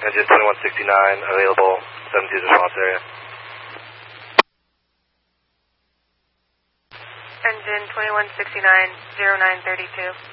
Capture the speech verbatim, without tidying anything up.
Engine twenty-one sixty-nine, available, seven two response area. Engine twenty-one sixty-nine, zero nine thirty-two.